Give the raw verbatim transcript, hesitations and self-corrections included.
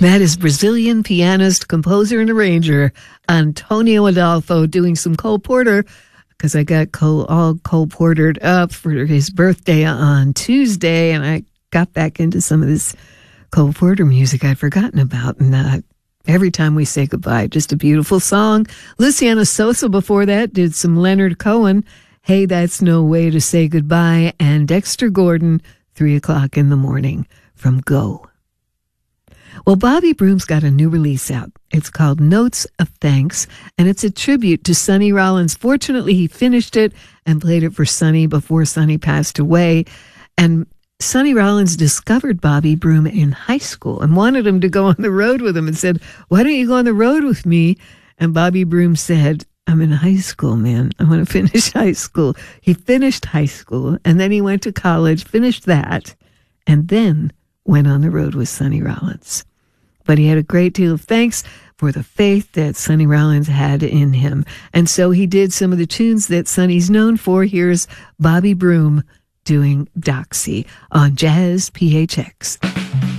That is Brazilian pianist, composer, and arranger Antonio Adolfo doing some Cole Porter, because I got Cole all Cole Portered up for his birthday on Tuesday, and I got back into some of this Cole Porter music I'd forgotten about. And uh, every time we say goodbye, just a beautiful song. Luciano Sosa before that did some Leonard Cohen, Hey, That's No Way to Say Goodbye, and Dexter Gordon, Three O'Clock in the Morning from Go. Well, Bobby Broom's got a new release out. It's called Notes of Thanks, and it's a tribute to Sonny Rollins. Fortunately, he finished it and played it for Sonny before Sonny passed away. And Sonny Rollins discovered Bobby Broom in high school and wanted him to go on the road with him and said, why don't you go on the road with me? And Bobby Broom said, I'm in high school, man. I want to finish high school. He finished high school, and then he went to college, finished that, and then went on the road with Sonny Rollins. But he had a great deal of thanks for the faith that Sonny Rollins had in him. And so he did some of the tunes that Sonny's known for. Here's Bobby Broom doing Doxy on Jazz P H X.